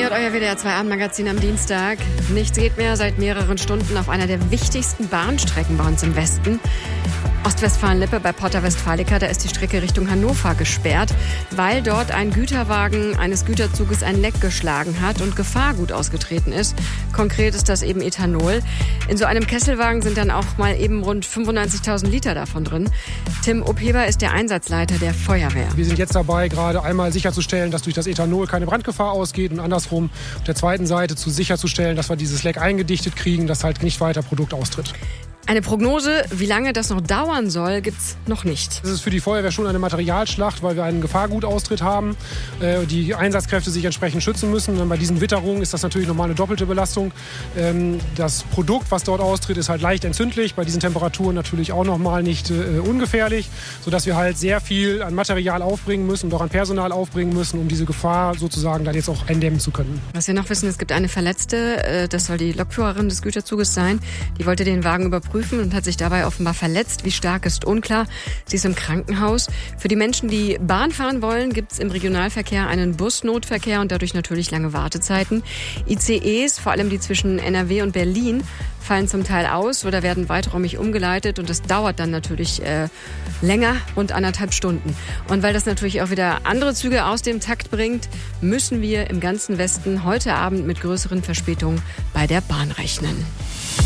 hört euer WDR 2 Abendmagazin am Dienstag. Nichts geht mehr seit mehreren Stunden auf einer der wichtigsten Bahnstrecken bei uns im Westen. Ostwestfalen-Lippe bei Porta Westfalica, da ist die Strecke Richtung Hannover gesperrt, weil dort ein Güterwagen eines Güterzuges ein Leck geschlagen hat und Gefahrgut ausgetreten ist. Konkret ist das eben Ethanol. In so einem Kesselwagen sind dann auch mal eben rund 95.000 Liter davon drin. Tim Opheber ist der Einsatzleiter der Feuerwehr. Wir sind jetzt dabei, gerade einmal sicherzustellen, dass durch das Ethanol keine Brandgefahr ausgeht und andersrum auf der zweiten Seite sicherzustellen, dass wir dieses Leck eingedichtet kriegen, dass halt nicht weiter Produkt austritt. Eine Prognose, wie lange das noch dauern soll, gibt's noch nicht. Das ist für die Feuerwehr schon eine Materialschlacht, weil wir einen Gefahrgutaustritt haben, die Einsatzkräfte sich entsprechend schützen müssen. Und bei diesen Witterungen ist das natürlich nochmal eine doppelte Belastung. Das Produkt, was dort austritt, ist halt leicht entzündlich, bei diesen Temperaturen natürlich auch nochmal nicht ungefährlich, sodass wir halt sehr viel an Material aufbringen müssen und auch an Personal aufbringen müssen, um diese Gefahr sozusagen dann jetzt auch eindämmen zu können. Was wir noch wissen, es gibt eine Verletzte, das soll die Lokführerin des Güterzuges sein, die wollte den Wagen überprüfen und hat sich dabei offenbar verletzt. Wie stark ist unklar. Sie ist im Krankenhaus. Für die Menschen, die Bahn fahren wollen, gibt es im Regionalverkehr einen Busnotverkehr und dadurch natürlich lange Wartezeiten. ICEs, vor allem die zwischen NRW und Berlin, fallen zum Teil aus oder werden weiträumig umgeleitet und das dauert dann natürlich länger, rund 1,5 Stunden. Und weil das natürlich auch wieder andere Züge aus dem Takt bringt, müssen wir im ganzen Westen heute Abend mit größeren Verspätungen bei der Bahn rechnen.